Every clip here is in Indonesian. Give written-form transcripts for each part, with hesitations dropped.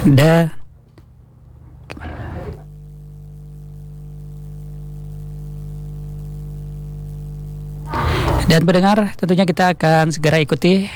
Dan pendengar, tentunya kita akan segera ikuti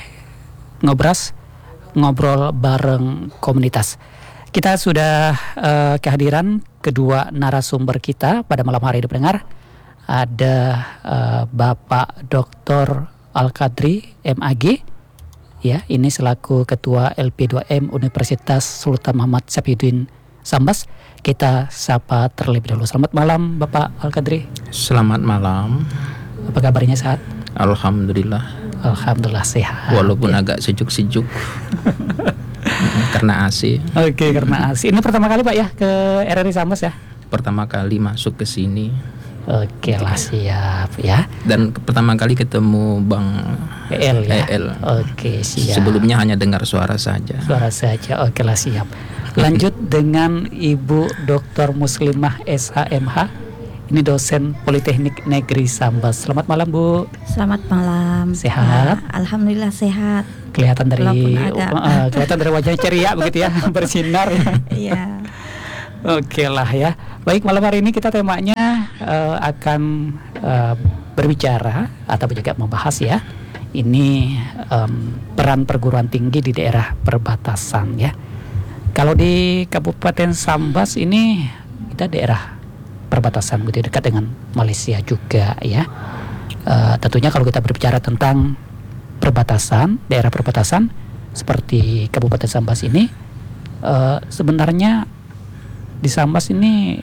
ngobrol bareng komunitas. Kita sudah kehadiran kedua narasumber kita pada malam hari ini, pendengar. Ada Bapak Dr. Al-Qadri MAG, ya, ini selaku Ketua LP2M Universitas Sultan Muhammad Saifuddin Sambas. Kita sapa terlebih dahulu. Selamat malam Bapak Al-Qadri. Selamat malam. Apa kabarnya, sehat? Alhamdulillah. Alhamdulillah sehat. Walaupun ya. agak sejuk-sejuk karena AC. Oke, karena AC. Ini pertama kali Pak ya ke RRI Sambas ya? Pertama kali masuk ke sini. Oke lah, siap ya. Dan pertama kali ketemu Bang EL ya. EL. Oke, siap. Sebelumnya hanya dengar suara saja. Suara saja. Oke lah, siap. Lanjut dengan Ibu Dr. Muslimah SHMH. Ini dosen Politeknik Negeri Sambas. Selamat malam Bu. Selamat malam. Sehat? Ya, alhamdulillah sehat. Kelihatan dari wajahnya ceria begitu ya, bersinar ya. Iya. Oke lah ya. Baik, malam hari ini kita temanya akan berbicara atau juga membahas ya. Ini peran perguruan tinggi di daerah perbatasan ya. Kalau di Kabupaten Sambas ini kita daerah perbatasan begitu, dekat dengan Malaysia juga ya. Tentunya kalau kita berbicara tentang perbatasan, daerah perbatasan seperti Kabupaten Sambas ini, sebenarnya di Sambas ini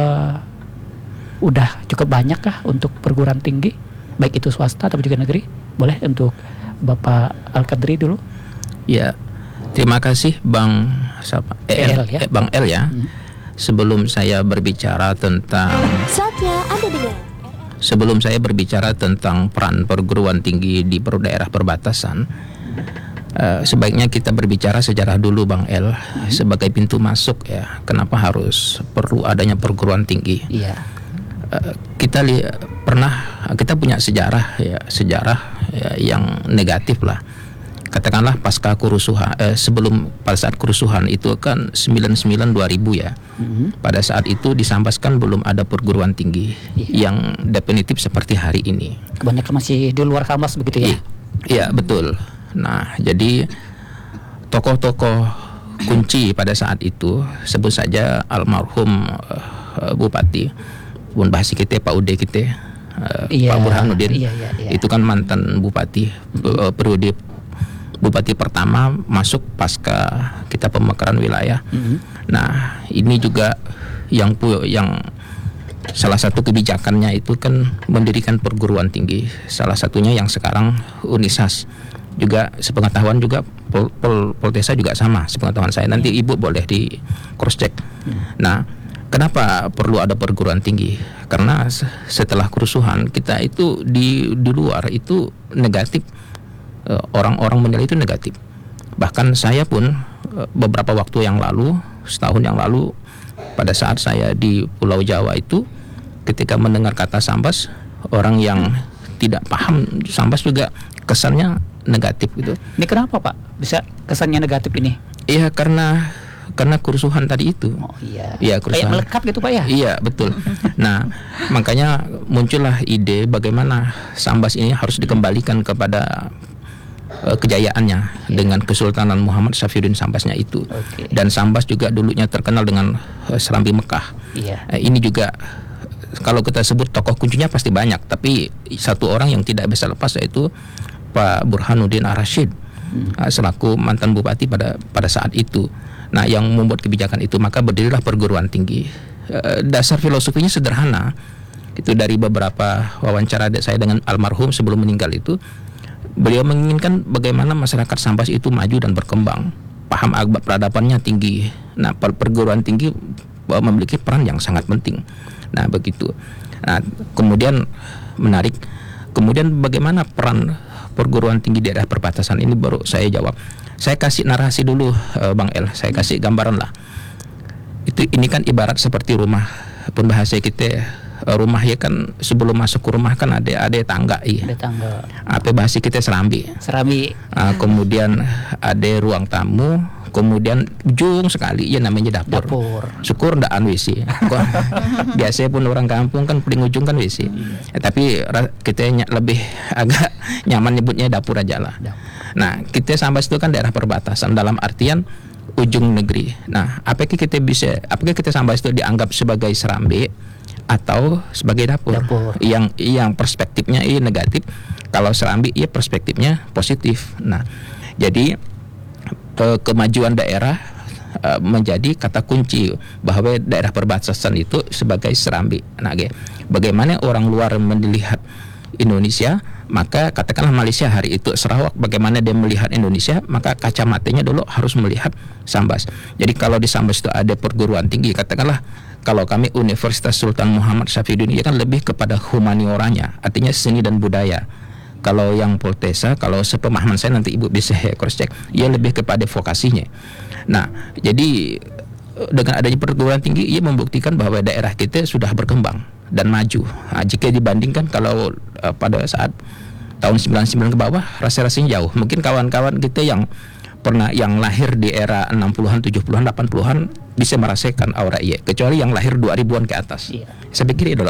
udah cukup banyak kah untuk perguruan tinggi, baik itu swasta atau juga negeri? Boleh untuk Bapak Al-Qadri dulu. Ya, terima kasih Bang EL ya. Bang El ya. Sebelum saya berbicara tentang peran perguruan tinggi di daerah perbatasan, sebaiknya kita berbicara sejarah dulu Bang El, sebagai pintu masuk ya. Kenapa perlu adanya perguruan tinggi? Iya. Kita punya sejarah ya, yang negatif lah. Katakanlah pasca kerusuhan, pada saat kerusuhan itu kan 99-2000 ya. Pada saat itu di Sambas kan belum ada perguruan tinggi yang definitif seperti hari ini. Kebanyakan masih di luar Sambas begitu ya? Iya, betul. Nah, jadi tokoh-tokoh kunci pada saat itu, sebut saja almarhum Bupati Bun Bahasi kita, Pak Ude kita, Pak Burhanuddin. Iya. Itu kan mantan bupati, periode Bupati pertama masuk pasca kita pemekaran wilayah. Nah, ini juga yang salah satu kebijakannya itu kan mendirikan perguruan tinggi. Salah satunya yang sekarang Unisas. Juga sepengetahuan juga Poltesa juga sama sepengetahuan saya. Nanti Ibu boleh di cross check. Nah, kenapa perlu ada perguruan tinggi? Karena setelah kerusuhan kita itu di luar itu negatif. Orang-orang menilai itu negatif. Bahkan saya pun beberapa waktu yang lalu, setahun yang lalu, pada saat saya di Pulau Jawa itu, ketika mendengar kata Sambas, orang yang tidak paham Sambas juga kesannya negatif gitu. Ini kenapa Pak bisa kesannya negatif ini? Iya, karena kerusuhan tadi itu. Oh iya. Iya, kerusuhan. Kayak melekat gitu Pak ya? Iya, betul. Nah, makanya muncullah ide bagaimana Sambas ini harus dikembalikan kepada kejayaannya dengan Kesultanan Muhammad Saifuddin Sambasnya itu. Dan Sambas juga dulunya terkenal dengan Serambi Mekah. Ini juga kalau kita sebut tokoh kuncinya pasti banyak, tapi satu orang yang tidak bisa lepas yaitu Pak Burhanuddin Ar-Rasyid selaku mantan bupati pada saat itu. Nah, yang membuat kebijakan itu, maka berdirilah perguruan tinggi. Dasar filosofinya sederhana. Itu dari beberapa wawancara saya dengan almarhum sebelum meninggal itu. Beliau menginginkan bagaimana masyarakat Sambas itu maju dan berkembang, paham agama peradabannya tinggi. Nah, perguruan tinggi memiliki peran yang sangat penting. Nah, begitu. Nah, kemudian menarik. Kemudian bagaimana peran perguruan tinggi di daerah perbatasan ini baru saya jawab. Saya kasih narasi dulu Bang El. Saya kasih gambaran lah. Ini kan ibarat seperti rumah, pun bahasa kita rumah ya kan, sebelum masuk ke rumah kan ada tangga ya. Ada tangga. Apa bahasa kita serambi. Serambi. Kemudian ada ruang tamu, kemudian ujung sekali ya namanya dapur. Syukur ndak WC. Biasanya pun orang kampung kan paling ujung kan WC. Tapi kita lebih agak nyaman nyebutnya dapur aja lah. Nah, kita Sambas itu kan daerah perbatasan dalam artian ujung negeri. Nah, apakah kita Sambas itu dianggap sebagai serambi atau sebagai dapur? Yang perspektifnya negatif, kalau serambi perspektifnya positif. Nah, jadi kemajuan daerah menjadi kata kunci bahwa daerah perbatasan itu sebagai serambi. Nah, bagaimana orang luar melihat Indonesia, maka katakanlah Malaysia hari itu Sarawak, bagaimana dia melihat Indonesia, maka kacamatanya dulu harus melihat Sambas. Jadi kalau di Sambas itu ada perguruan tinggi, katakanlah kalau kami Universitas Sultan Muhammad Syafiuddin ya kan lebih kepada humanioranya, artinya seni dan budaya. Kalau yang Poltesa, kalau sepemahaman saya nanti Ibu bisa cross check, ia lebih kepada vokasinya. Nah, jadi dengan adanya perguruan tinggi ia membuktikan bahwa daerah kita sudah berkembang dan maju. Nah, jika dibandingkan kalau pada saat tahun 99 ke bawah rasa-rasanya jauh. Mungkin kawan-kawan kita yang lahir di era 60-an, 70-an, 80-an bisa merasakan aura iya, kecuali yang lahir 2000-an ke atas. Saya pikir itu